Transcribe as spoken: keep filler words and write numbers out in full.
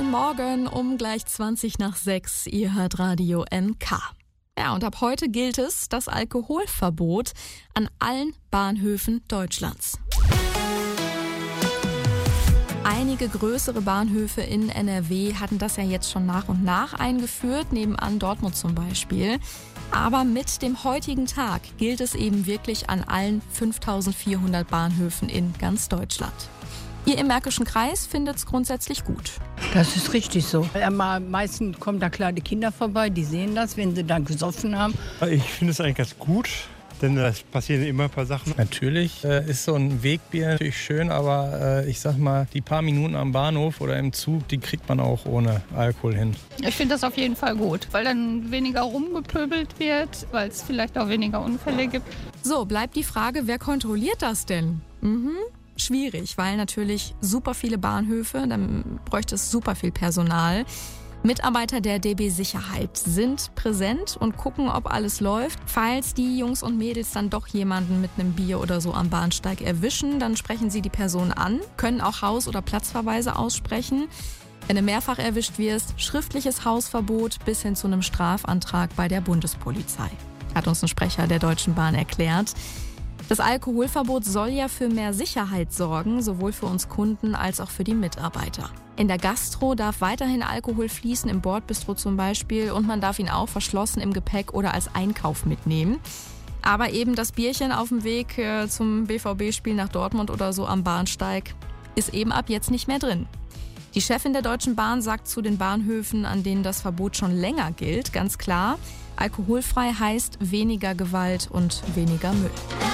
Guten Morgen um gleich zwanzig nach sechs. Ihr hört Radio N K. Ja, und ab heute gilt es das Alkoholverbot an allen Bahnhöfen Deutschlands. Einige größere Bahnhöfe in N R W hatten das ja jetzt schon nach und nach eingeführt, nebenan Dortmund zum Beispiel. Aber mit dem heutigen Tag gilt es eben wirklich an allen fünftausendvierhundert Bahnhöfen in ganz Deutschland. Ihr im Märkischen Kreis findet es grundsätzlich gut. Das ist richtig so. Am meisten kommen da kleine Kinder vorbei, die sehen das, wenn sie dann gesoffen haben. Ich finde es eigentlich ganz gut, denn es passieren immer ein paar Sachen. Natürlich äh, ist so ein Wegbier natürlich schön, aber äh, ich sag mal, die paar Minuten am Bahnhof oder im Zug, die kriegt man auch ohne Alkohol hin. Ich finde das auf jeden Fall gut, weil dann weniger rumgepöbelt wird, weil es vielleicht auch weniger Unfälle gibt. So, bleibt die Frage, wer kontrolliert das denn? Mhm. Schwierig, weil natürlich super viele Bahnhöfe, dann bräuchte es super viel Personal. Mitarbeiter der D B Sicherheit sind präsent und gucken, ob alles läuft. Falls die Jungs und Mädels dann doch jemanden mit einem Bier oder so am Bahnsteig erwischen, dann sprechen sie die Person an, können auch Haus- oder Platzverweise aussprechen. Wenn du mehrfach erwischt wirst, schriftliches Hausverbot bis hin zu einem Strafantrag bei der Bundespolizei, hat uns ein Sprecher der Deutschen Bahn erklärt. Das Alkoholverbot soll ja für mehr Sicherheit sorgen, sowohl für uns Kunden als auch für die Mitarbeiter. In der Gastro darf weiterhin Alkohol fließen, im Bordbistro zum Beispiel, und man darf ihn auch verschlossen im Gepäck oder als Einkauf mitnehmen. Aber eben das Bierchen auf dem Weg äh, zum B V B-Spiel nach Dortmund oder so am Bahnsteig ist eben ab jetzt nicht mehr drin. Die Chefin der Deutschen Bahn sagt zu den Bahnhöfen, an denen das Verbot schon länger gilt, ganz klar: Alkoholfrei heißt weniger Gewalt und weniger Müll.